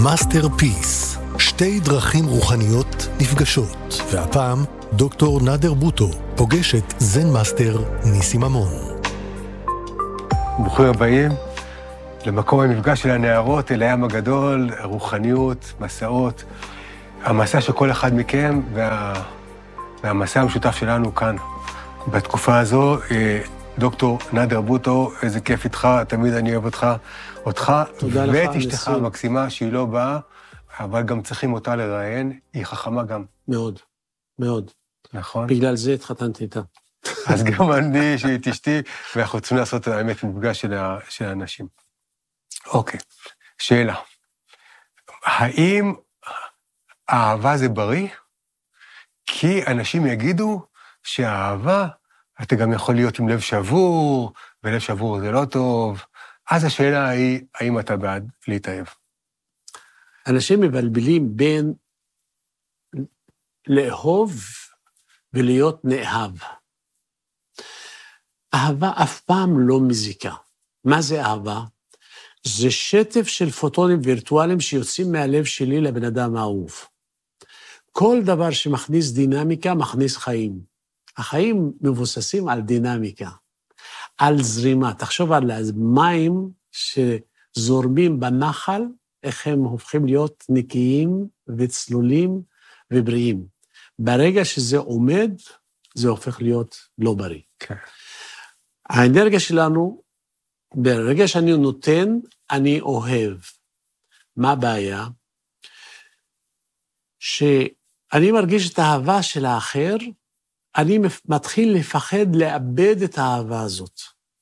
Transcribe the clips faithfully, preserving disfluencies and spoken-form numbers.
מאסטרפיס, שתי דרכים רוחניות נפגשות, והפעם דוקטור נאדר בוטו פוגש את זן מאסטר ניסים ממון. ברוכים הבאים למקום המפגש של הנערות אל הים הגדול, הרוחניות, מסעות, המסע של כל אחד מכם וה... והמסע המשותף שלנו כאן. בתקופה הזו, דוקטור נאדר בוטו, איזה כיף איתך, תמיד אני אוהב אותך, אותך ואת אשתך המקסימה שהיא לא באה, אבל גם צריכים אותה לראיין, היא חכמה גם. מאוד, מאוד. נכון? בגלל זה התחתנתי איתה. אז גם אני, שהיא אשתי, ואנחנו צריכים לעשות את האמת מפגש של, ה... של האנשים. אוקיי, שאלה. האם האהבה זה בריא? כי אנשים יגידו שהאהבה, אתה גם יכול להיות עם לב שבור, ולב שבור זה לא טוב. אז השאלה היא, האם אתה בעד להתאהב? אנשים מבלבלים בין לאהוב ולהיות נאהב. אהבה אף פעם לא מזיקה. מה זה אהבה? זה שטף של פוטונים וירטואליים שיוצאים מהלב שלי לבן אדם האהוב. כל דבר שמכניס דינמיקה, מכניס חיים. החיים מבוססים על דינמיקה, על זרימה. תחשוב על המים שזורמים בנחל, איך הם הופכים להיות נקיים וצלולים ובריאים. ברגע שזה עומד, זה הופך להיות לא בריא. כן. האנרגיה שלנו, ברגע שאני נותן, אני אוהב. מה הבעיה? שאני מרגיש את האהבה של האחר, אני מתחיל לפחד לאבד את האהבה הזאת.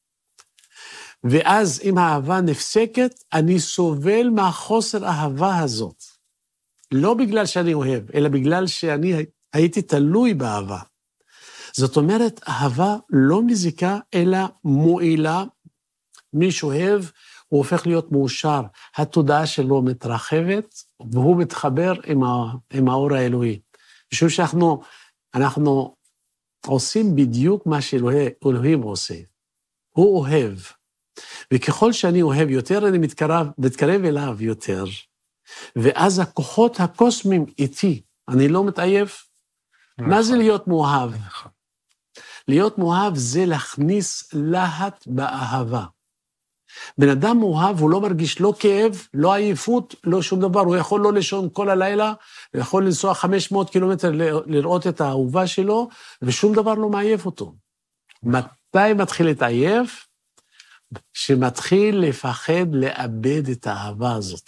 ואז אם האהבה נפסקת, אני סובל מהחוסר האהבה הזאת. לא בגלל שאני אוהב, אלא בגלל שאני הייתי תלוי באהבה. זאת אומרת, אהבה לא מזיקה, אלא מועילה. מי שאוהב, הוא הופך להיות מאושר. התודעה שלו מתרחבת, והוא מתחבר עם, ה, עם האור האלוהי. משום שאנחנו אנחנו עושים בדיוק מה שאלוהים עושה. הוא אוהב. וככל שאני אוהב יותר, אני מתקרב, מתקרב אליו יותר. ואז הכוחות הקוסמיים איתי. אני לא מתעייף. נכון. מה זה להיות מאוהב? נכון. להיות מאוהב זה להכניס להט באהבה. בן אדם מאוהב, הוא לא מרגיש לא כאב, לא עייפות, לא שום דבר, הוא יכול לא לישון כל הלילה, הוא יכול לנסוע חמש מאות קילומטר לראות את האהובה שלו, ושום דבר לא מעייף אותו. מתי מתחיל להתעייף? שמתחיל לפחד לאבד את האהבה הזאת.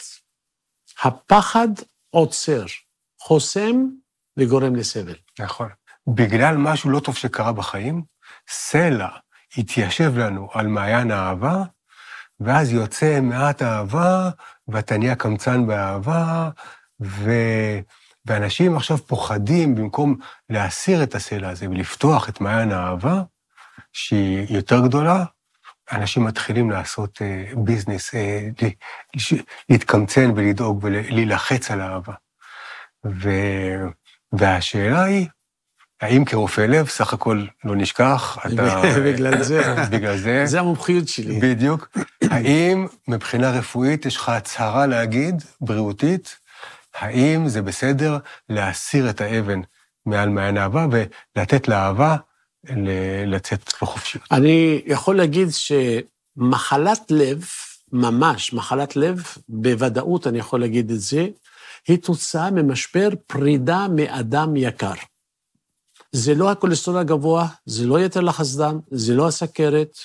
הפחד עוצר, חוסם וגורם לסבל. נכון. בגלל משהו לא טוב שקרה בחיים, סלע התיישב לנו על מעיין האהבה, ואז יוצא מעט אהבה, ואתה נהיה קמצן באהבה, ו... ואנשים עכשיו פוחדים, במקום להסיר את הסלע הזה ולפתוח את מעיין האהבה, שהיא יותר גדולה, אנשים מתחילים לעשות uh, ביזנס, uh, להתקמצן ולדאוג וללחץ על האהבה. ו... והשאלה היא, האם כרופא לב, סך הכל לא נשכח, אתה... בגלל זה. בגלל זה. זה המומחיות שלי. בדיוק. האם מבחינה רפואית יש לך הצהרה להגיד, בריאותית, האם זה בסדר להסיר את האבן מעל מעיין האהבה, ולתת לאהבה לצאת בחופשיות? אני יכול להגיד שמחלת לב, ממש מחלת לב, בוודאות אני יכול להגיד את זה, היא תוצאה ממשבר פרידה מאדם יקר. זה לא הכולסטרול הגבוה, זה לא יתר לחץ דם, זה לא הסכרת.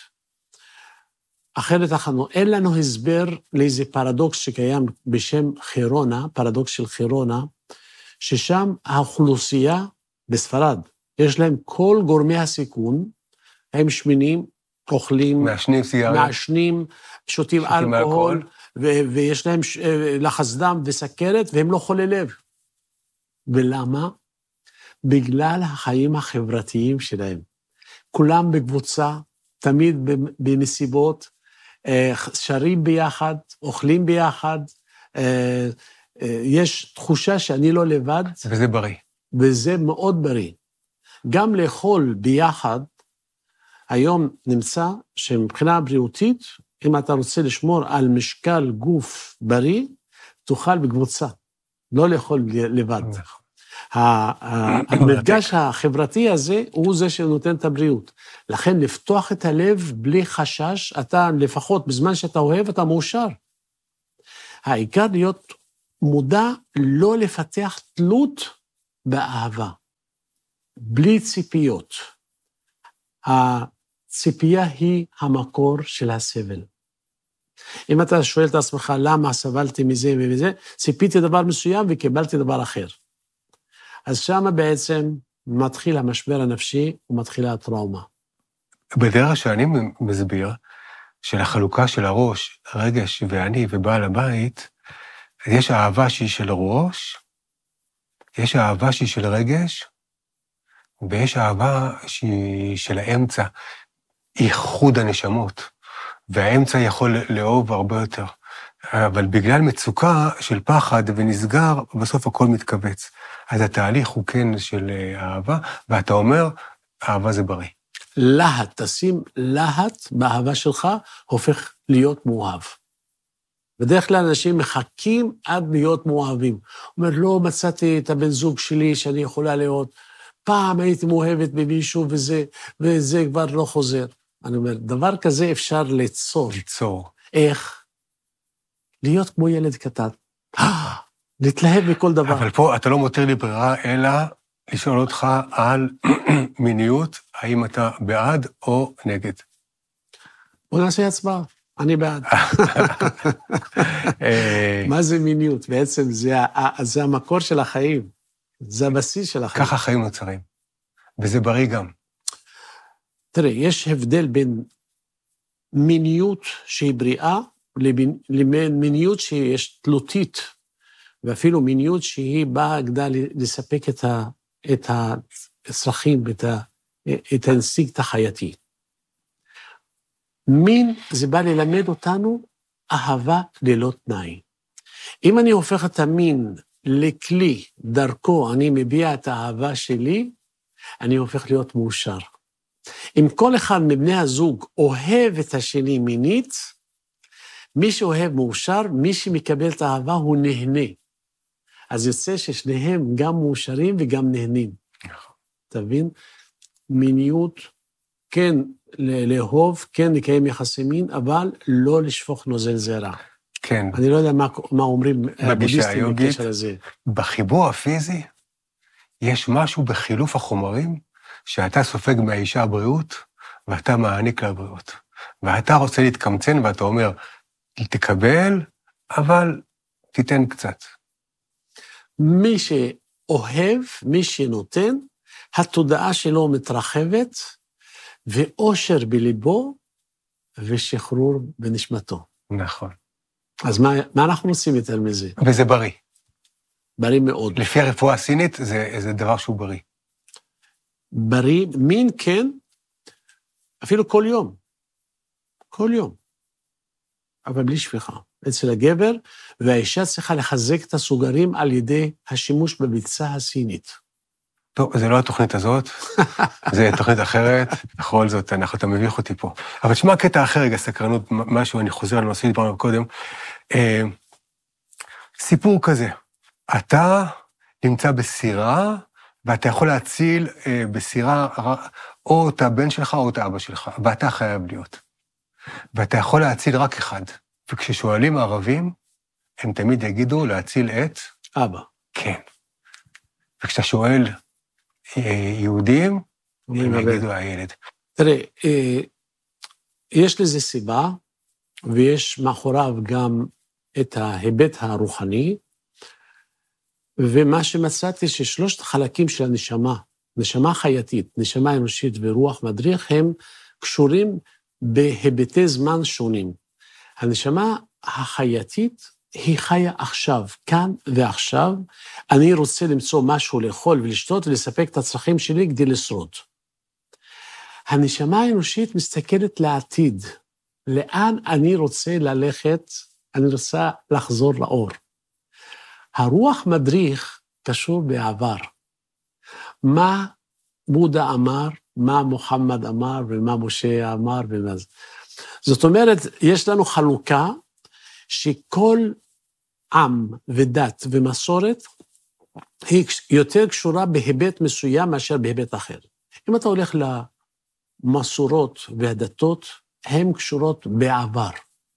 אחרת אנחנו, אין לנו הסבר לאיזה פרדוקס שקיים בשם חירונה, פרדוקס של חירונה, ששם האוכלוסייה בספרד, יש להם כל גורמי הסיכון, הם שמינים, אוכלים, מעשנים סיגריות, מעשנים, שותים אלכוהול, ו- ויש להם לחץ דם וסכרת, והם לא חולי לב. ולמה? בגלל החיים החברתיים שלהם. כולם בקבוצה, תמיד במסיבות, שרים ביחד, אוכלים ביחד, יש תחושה שאני לא לבד. וזה בריא. וזה מאוד בריא. גם לאכול ביחד, היום נמצא שמבחינה בריאותית, אם אתה רוצה לשמור על משקל גוף בריא, תאכל בקבוצה, לא לאכול לבד. המפגש החברתי הזה הוא זה שנותן את הבריאות. לכן לפתוח את הלב בלי חשש, אתה לפחות בזמן שאתה אוהב, אתה מאושר. העיקר להיות מודע לא לפתח תלות באהבה, בלי ציפיות. הציפייה היא המקור של הסבל. אם אתה שואל את עצמך למה סבלתי מזה ומזה, ציפיתי דבר מסוים וקיבלתי דבר אחר. אז שם בעצם מתחיל המשבר הנפשי ומתחילה הטראומה. בדרך שאני מסביר, של החלוקה של הראש, רגש ואני ובעל הבית, יש אהבה שהיא של ראש, יש אהבה שהיא של רגש, ויש אהבה שהיא של האמצע, איחוד הנשמות, והאמצע יכול לאהוב הרבה יותר. אבל בגלל מצוקה של פחד ונסגר, בסוף הכל מתכווץ. אז התהליך הוא כן של אהבה, ואתה אומר, אהבה זה בריא. להט, תשים להט באהבה שלך, הופך להיות מאוהב. בדרך כלל אנשים מחכים עד להיות מאוהבים. הוא אומר, לא מצאתי את הבן זוג שלי שאני יכולה להיות, פעם הייתי מאוהבת במישהו וזה, וזה כבר לא חוזר. אני אומר, דבר כזה אפשר ליצור. ליצור. איך? להיות כמו ילד קטן. להתלהב בכל דבר. אבל פה אתה לא מותיר לי ברירה, אלא לשאול אותך על מיניות, האם אתה בעד או נגד. בוא נעשה הצבעה, אני בעד. מה זה מיניות? בעצם זה, זה המקור של החיים, זה הבסיס של החיים. ככה החיים נוצרים, וזה בריא גם. תראה, יש הבדל בין מיניות שהיא בריאה, לבין מיניות שיש תלותית, ואפילו מיניות שהיא באה כדי לספק את, ה, את הצרכים, את, ה, את האינסטינקט החייתי. מין זה בא ללמד אותנו אהבה ללא תנאי. אם אני הופך את המין לכלי, דרכו אני מביע את האהבה שלי, אני הופך להיות מאושר. אם כל אחד מבני הזוג אוהב את השני מינית, מי שאוהב מאושר, מי שמקבל את האהבה הוא נהנה. אז יוצא ששניהם גם מאושרים וגם נהנים. תבין? מיניות, כן לאהוב, כן לקיים יחסי מין, אבל לא לשפוך נוזל זרע. כן. אני לא יודע מה, מה אומרים הבודהיסטים בקשר לזה. בחיבור הפיזי, יש משהו בחילוף החומרים, שאתה סופג מהאישה הבריאות, ואתה מעניק לה בריאות. ואתה רוצה להתקמצן, ואתה אומר, תקבל, אבל תיתן קצת. מי שאוהב, מי שנותן, התודעה שלו מתרחבת, ואושר בליבו, ושחרור בנשמתו. נכון. אז מה, מה אנחנו עושים יותר מזה? וזה בריא. בריא מאוד. לפי הרפואה הסינית, זה, זה דבר שהוא בריא. בריא, מין כן, אפילו כל יום. כל יום. אבל בלי שפיכה. אצל הגבר, והאישה צריכה לחזק את הסוגרים על ידי השימוש בביצה הסינית. טוב, זה לא התוכנית הזאת, זה תוכנית אחרת, בכל זאת, אנחנו, אתה מביך אותי פה. אבל תשמע קטע אחר, רגע, סקרנות, משהו, אני חוזר על נושא שדיברנו קודם. אה, סיפור כזה, אתה נמצא בסירה, ואתה יכול להציל אה, בסירה או את הבן שלך או את האבא שלך, ואתה חייב להיות. ואתה יכול להציל רק אחד. וכששואלים ערבים, הם תמיד יגידו להציל את אבא. כן. וכשאתה שואל אה, יהודים, הם יגידו הילד. תראה, אה, יש לזה סיבה, ויש מאחוריו גם את ההיבט הרוחני, ומה שמצאתי ששלושת החלקים של הנשמה, נשמה חייתית, נשמה אנושית ורוח מדריך, הם קשורים בהיבטי זמן שונים. הנשמה החייתית היא חיה עכשיו, כאן ועכשיו. אני רוצה למצוא משהו לאכול ולשתות ולספק את הצרכים שלי כדי לשרוד. הנשמה האנושית מסתכלת לעתיד. לאן אני רוצה ללכת? אני רוצה לחזור לאור. הרוח מדריך קשור בעבר. מה בודה אמר, מה מוחמד אמר, ומה משה אמר, ומה זה. זאת אומרת, יש לנו חלוקה שכל עם ודת ומסורת, היא יותר קשורה בהיבט מסוים מאשר בהיבט אחר. אם אתה הולך למסורות והדתות, הן קשורות בעבר,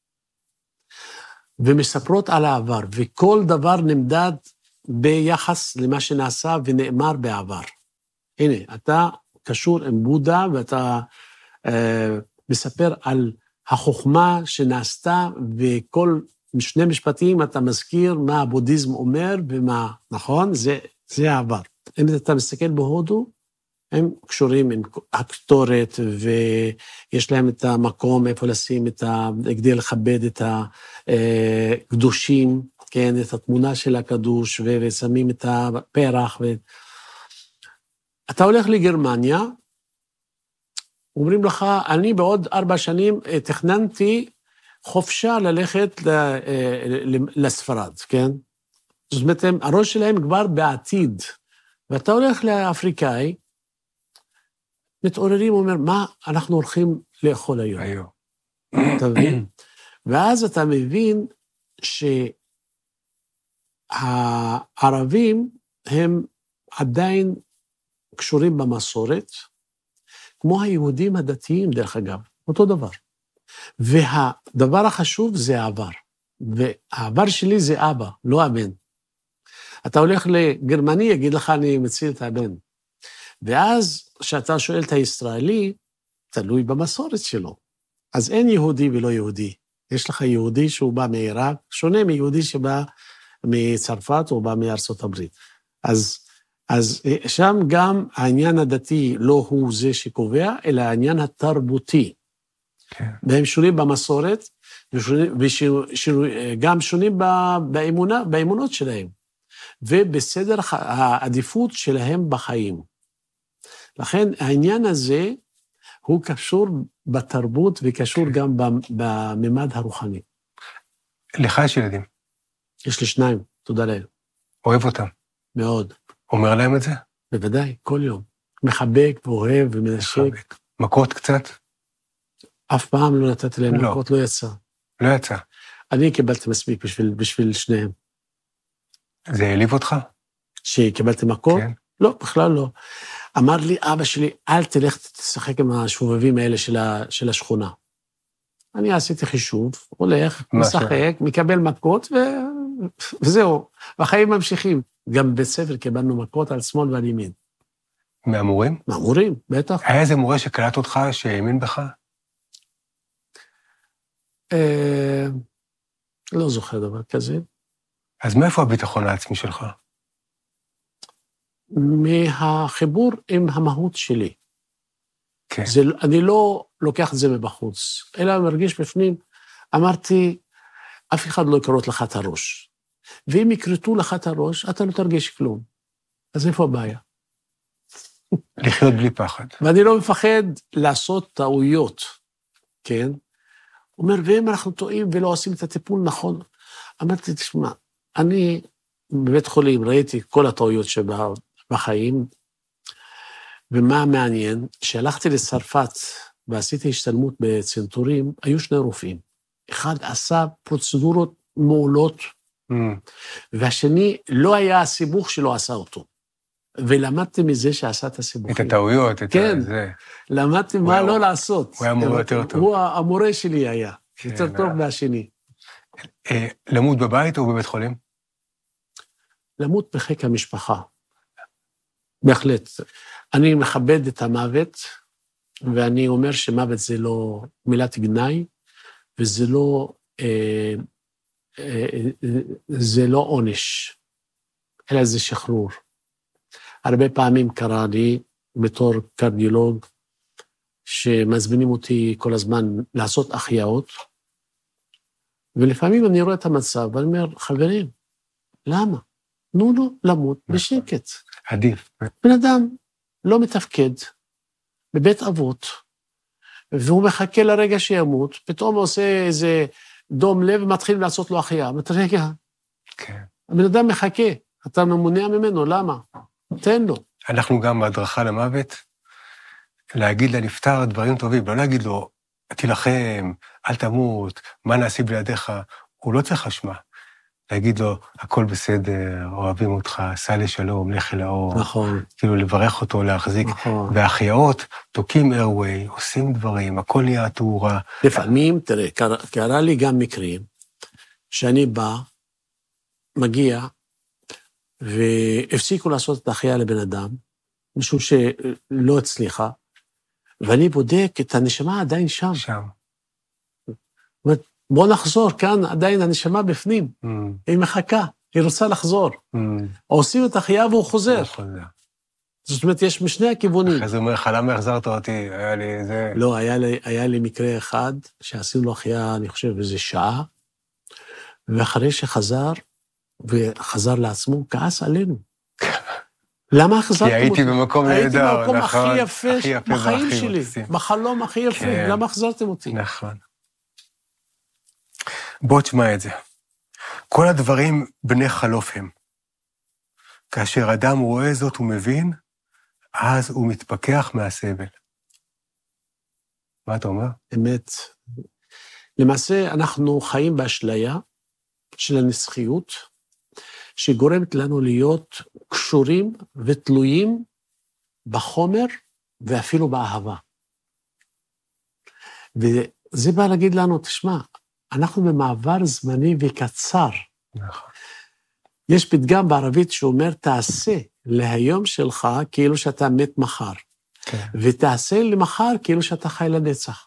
ומספרות על העבר, וכל דבר נמדד ביחס למה שנעשה ונאמר בעבר. הנה, אתה קשור עם בודה, ואתה אה, מספר על החוכמה שנעשתה, וכל שני משפטים אתה מזכיר מה הבודהיזם אומר, ומה, נכון? זה, זה העבר. אם אתה מסתכל בהודו, הם קשורים עם הקטורת, ויש להם את המקום איפה לשים את ה... כדי לכבד את הקדושים, כן, את התמונה של הקדוש, ושמים את הפרח. ו... אתה הולך לגרמניה, אומרים לך, אני בעוד ארבע שנים תכננתי חופשה ללכת לספרד, כן? זאת אומרת, הראש שלהם כבר בעתיד, ואתה הולך לאפריקאי, מתעוררים, אומר, מה אנחנו הולכים לאכול היום? היום. אתה מבין? ואז אתה מבין שהערבים הם עדיין קשורים במסורת, כמו היהודים הדתיים, דרך אגב, אותו דבר. והדבר החשוב זה העבר, והעבר שלי זה אבא, לא הבן. אתה הולך לגרמני, יגיד לך, אני מציל את הבן. ואז, כשאתה שואל את הישראלי, תלוי במסורת שלו. אז אין יהודי ולא יהודי. יש לך יהודי שהוא בא מעיראק, שונה מיהודי שבא מצרפת או בא מארצות הברית. אז, אז שם גם העניין הדתי לא הוא זה שקובע, אלא העניין התרבותי. כן. והם שונים במסורת, וגם שונים באמונה, באמונות שלהם, ובסדר העדיפות שלהם בחיים. לכן העניין הזה הוא קשור בתרבות וקשור גם בממד הרוחני. לך יש ילדים? יש לי שניים, תודה לאל. אוהב אותם? מאוד. אומר להם את זה? בוודאי, כל יום. מחבק ואוהב ומנשק. מכות קצת? אף פעם לא נתתי להם לא. מכות, לא יצא. לא יצא. אני קיבלתי מספיק בשביל, בשביל שניהם. זה העליב אותך? שקיבלתי מכות? כן. לא, בכלל לא. אמר לי, אבא שלי, אל תלך תשחק עם השובבים האלה של, ה, של השכונה. אני עשיתי חישוב, הולך, משחק, מקבל מכות, ו... וזהו. והחיים ממשיכים. גם בבית ספר קיבלנו מכות על שמאל ועל ימין. מהמורים? מהמורים, בטח. היה איזה מורה שקלט אותך, שהאמין בך? אה, לא זוכר דבר כזה. אז מאיפה הביטחון העצמי שלך? מהחיבור עם המהות שלי. כן. זה, אני לא לוקח את זה מבחוץ, אלא מרגיש בפנים, אמרתי, אף אחד לא יקרות לך את הראש. ואם יקרתו לך את הראש, אתה לא תרגיש כלום. אז איפה הבעיה? לחיות בלי פחד. ואני לא מפחד לעשות טעויות, כן? הוא אומר, ואם אנחנו טועים ולא עושים את הטיפול נכון, אמרתי, תשמע, אני בבית חולים ראיתי כל הטעויות שבחיים, ומה מעניין, כשהלכתי לצרפת ועשיתי השתלמות בצנתורים, היו שני רופאים. אחד עשה פרוצדורות מעולות, Mm. והשני לא היה הסיבוך שלא עשה אותו. ולמדתי מזה שעשה את הסיבוכים. את הטעויות, את כן, זה. למדתי מה לא לעשות. הוא היה מורה יותר טוב. הוא המורה שלי היה, יותר טוב מהשני. למות בבית או בבית חולים? למות בחיק המשפחה. בהחלט. אני מכבד את המוות, ואני אומר שמוות זה לא מילת גנאי, וזה לא, אה, אה, זה לא עונש, אלא זה שחרור. הרבה פעמים קרה לי, בתור קרדיולוג, שמזמינים אותי כל הזמן לעשות החייאות, ולפעמים אני רואה את המצב, ואני אומר, חברים, למה? תנו לו למות בשקט. עדיף. בן אדם לא מתפקד בבית אבות, והוא מחכה לרגע שימות, פתאום הוא עושה איזה דום לב ומתחיל לעשות לו החייאה. אמרת, רגע, כן. הבן אדם מחכה, אתה ממונע ממנו, למה? תן לו. אנחנו גם בהדרכה למוות, להגיד לנפטר דברים טובים, לא להגיד לו, תילחם, אל תמות, מה נעשה בלעדיך, הוא לא צריך אשמה. להגיד לו, הכל בסדר, אוהבים אותך, סע לשלום, לך אל האור. נכון. כאילו לברך אותו, להחזיק. נכון. והחייאות תוקים איירווי, עושים דברים, הכל נהיה תאורה. לפעמים, תראה, קרה, קרה לי גם מקרים, שאני בא, מגיע, והפסיקו לעשות את החייאה לבן אדם, משום שלא הצליחה, ואני בודק את הנשמה עדיין שם. שם. בוא נחזור, כאן עדיין הנשמה בפנים. Mm. היא מחכה, היא רוצה לחזור. Mm. עושים את החייאה והוא חוזר. הוא חוזר. זאת אומרת, יש משני הכיוונים. אחרי זה אומר לך, למה החזרת אותי? היה לי זה... לא, היה לי, היה לי מקרה אחד, שעשינו לו החייאה, אני חושב, איזה שעה, ואחרי שחזר, וחזר לעצמו, כעס עלינו. למה החזרתם אותי? כי הייתי במקום נהדר, הייתי במקום נכון, הכי יפה, הכי יפה בחיים והכי שלי, מקסים. בחלום הכי יפה, כן. למה החזרתם אותי? נכון. בוא תשמע את זה. כל הדברים בני חלוף הם. כאשר אדם רואה זאת ומבין, אז הוא מתפכח מהסבל. מה אתה אומר? אמת. למעשה, אנחנו חיים באשליה של הנצחיות, שגורמת לנו להיות קשורים ותלויים בחומר ואפילו באהבה. וזה בא להגיד לנו, תשמע, אנחנו במעבר זמני וקצר. נכון. יש פתגם בערבית שאומר, תעשה להיום שלך כאילו שאתה מת מחר, כן. ותעשה למחר כאילו שאתה חי לנצח.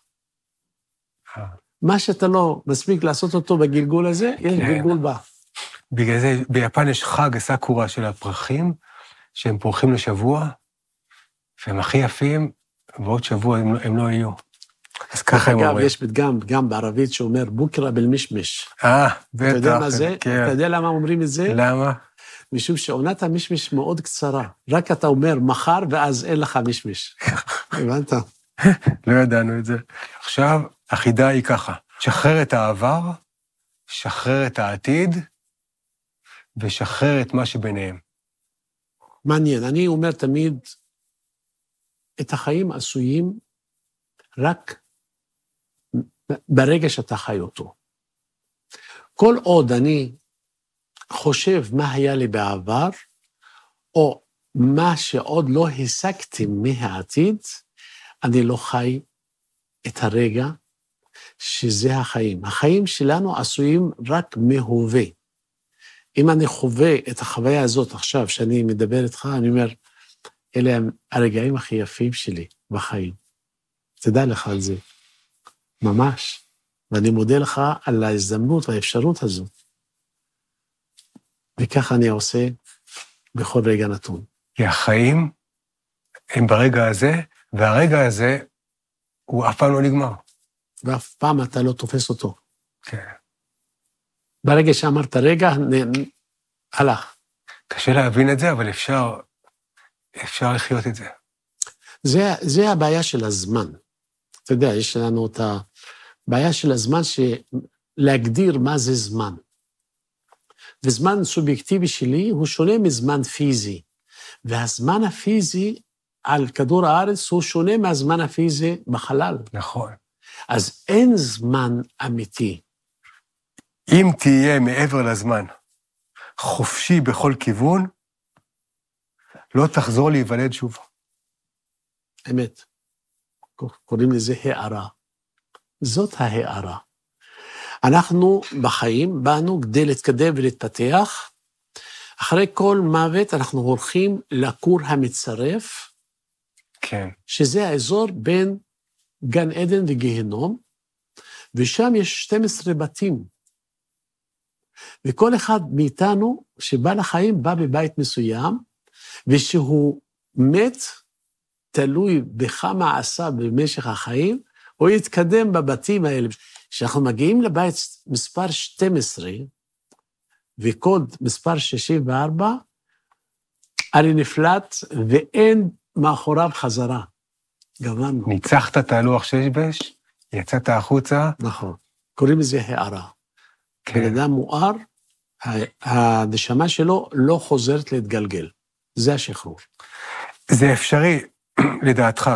מה שאתה לא מספיק לעשות אותו בגלגול הזה, יש כן. גלגול בה. בגלל זה, ביפן יש חג הסאקורה של הפרחים, שהם פורחים לשבוע, והם הכי יפים, ועוד שבוע הם, הם לא יהיו. אז ככה הם אגב, אומרים. יש פתגם גם בערבית שאומר, בוקרה בלמישמיש. אה, בטח. אתה יודע מה זה? כן. אתה יודע למה אומרים את זה? למה? משום שעונת המשמיש מאוד קצרה. רק אתה אומר מחר, ואז אין לך משמיש. הבנת? לא ידענו את זה. עכשיו, החידה היא ככה, שחרר את העבר, שחרר את העתיד, ושחרר את מה שביניהם. מעניין, אני אומר תמיד, את החיים עשויים רק ברגע שאתה חי אותו. כל עוד אני חושב מה היה לי בעבר, או מה שעוד לא השגתי מהעתיד, אני לא חי את הרגע שזה החיים. החיים שלנו עשויים רק מהווה. אם אני חווה את החוויה הזאת עכשיו, שאני מדבר איתך, אני אומר, אלה הם הרגעים הכי יפים שלי בחיים. תדע לך על זה. ממש. ואני מודה לך על ההזדמנות והאפשרות הזאת. וכך אני עושה בכל רגע נתון. כי החיים הם ברגע הזה, והרגע הזה הוא אף פעם לא נגמר. ואף פעם אתה לא תופס אותו. כן. ברגע שאמרת רגע, הלך. קשה להבין את זה, אבל אפשר, אפשר לחיות את זה. זה, זה הבעיה של הזמן. אתה יודע, יש לנו את הבעיה של הזמן, להגדיר מה זה זמן. וזמן סובייקטיבי שלי הוא שונה מזמן פיזי. והזמן הפיזי על כדור הארץ הוא שונה מהזמן הפיזי בחלל. נכון. אז אין זמן אמיתי. אם תהיה מעבר לזמן, חופשי בכל כיוון, לא תחזור להיוולד שוב. אמת. קוראים לזה הערה. זאת ההערה. אנחנו בחיים באנו כדי להתקדם ולהתפתח. אחרי כל מוות אנחנו הולכים לכור המצרף, כן. שזה האזור בין גן עדן וגיהנום, ושם יש שנים עשר בתים. וכל אחד מאיתנו שבא לחיים בא בבית מסוים, ושהוא מת, תלוי בכמה עשה במשך החיים, הוא יתקדם בבתים האלה. כשאנחנו מגיעים לבית מספר שתים עשרה, וקוד מספר שישים וארבע, אני נפלט ואין מאחוריו חזרה. גמרנו. ניצחת את הלוח שש בש, יצאת החוצה. נכון. קוראים לזה הערה. כן. בן אדם מואר, הנשמה שלו לא חוזרת להתגלגל. זה השחרור. זה אפשרי, לדעתך,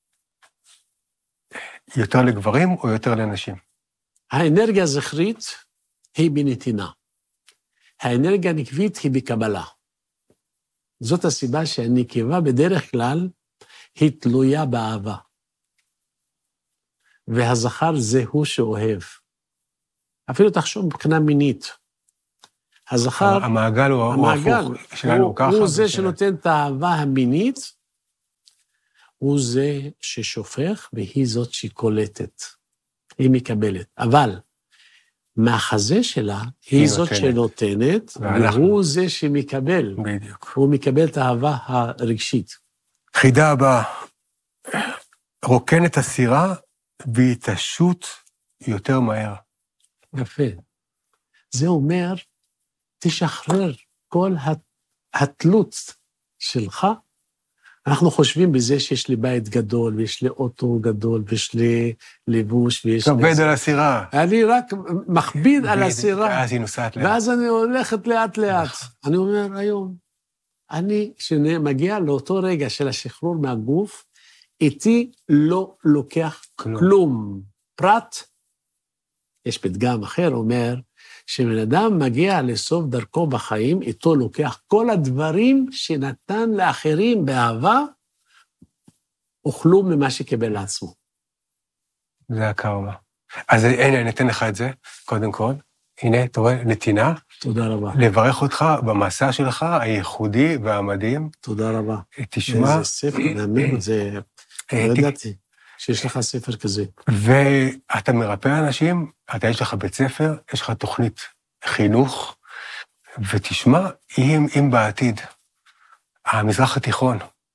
יותר לגברים או יותר לנשים? האנרגיה הזכרית היא בנתינה. האנרגיה הנקבית היא בקבלה. זאת הסיבה שהנקבה בדרך כלל היא תלויה באהבה. והזכר זה הוא שאוהב. אפילו תחשוב מבחינה מינית. הזכר... המעגל הוא המעגל, הפוך שלנו הוא, ככה. הוא זה ושל... שנותן את האהבה המינית, הוא זה ששופך, והיא זאת שקולטת. היא מקבלת. אבל מהחזה שלה, היא זאת נותנת. שנותנת, ואנחנו... והוא זה שמקבל. בדיוק. הוא מקבל את האהבה הרגשית. חידה הבאה, רוקן את הסירה בהתעשות יותר מהר. יפה. זה אומר, תשחרר כל התלות שלך. אנחנו חושבים בזה שיש לי בית גדול, ויש לי אוטו גדול, ויש לי לבוש, ויש לי... כבד על הסירה. אני רק מכביד על הסירה. אז היא נוסעת לאט. ואז אני הולכת לאט לאט. אני אומר היום, אני, כשמגיע לאותו רגע של השחרור מהגוף, איתי לא לוקח כלום. פרט, יש פתגם אחר אומר, שבן אדם מגיע לסוף דרכו בחיים, איתו לוקח כל הדברים שנתן לאחרים באהבה, אוכלו ממה שקיבל לעצמו. זה הקרמה. אז הנה, ניתן לך את זה, קודם כל. הנה, אתה רואה, נתינה. תודה רבה. לברך אותך במסע שלך, הייחודי והמדהים. תודה רבה. תשמע. איזה ספר, נאמין, זה... לא ידעתי שיש לך ספר כזה. ואתה מרפא אנשים, אתה יש לך בית ספר, יש לך תוכנית חינוך, ותשמע, אם, אם בעתיד המזרח התיכון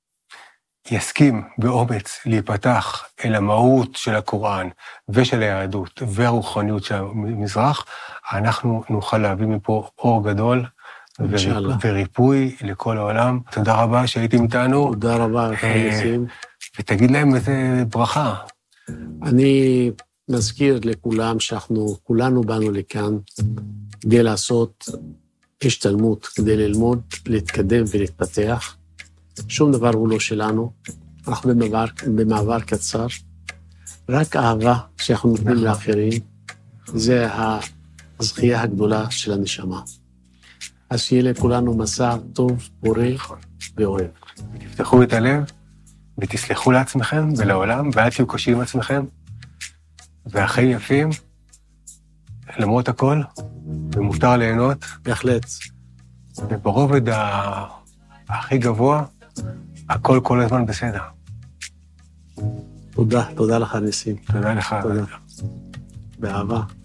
יסכים באומץ להיפתח אל המהות של הקוראן ושל היהדות והרוחניות של המזרח, אנחנו נוכל להביא מפה אור גדול וריפוי, וריפוי לכל העולם. תודה רבה שהייתם איתנו. תודה רבה, חייסים. ותגיד להם איזה ברכה. אני מזכיר לכולם שאנחנו, כולנו באנו לכאן כדי לעשות השתלמות, כדי ללמוד, להתקדם ולהתפתח. שום דבר הוא לא שלנו, אנחנו במעבר, במעבר קצר. רק אהבה שאנחנו נותנים לאחרים, זה הזכייה הגדולה של הנשמה. אז שיהיה לכולנו מסע טוב, פורה ואוהב. תפתחו את הלב, ותסלחו לעצמכם ולעולם, ואל תהיו קשים עם עצמכם, והחיים יפים, למרות הכל, ומותר ליהנות. בהחלט. וברובד הכי גבוה, הכל כל הזמן בסדר. תודה, תודה לך ניסים. תודה לך. תודה. באהבה.